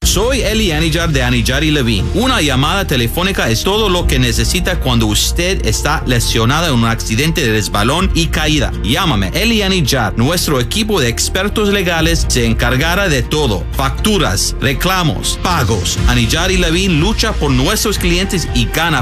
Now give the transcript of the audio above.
Soy Eli Anijar de Anijar y Levine. Una llamada telefónica es todo lo que necesita cuando usted está lesionado en un accidente de resbalón y caída. Llámame, Eli Anijar. Nuestro equipo de expertos legales se encargará de todo. Facturas, reclamos, pagos. Anijar y Levine lucha por nuestros clientes y gana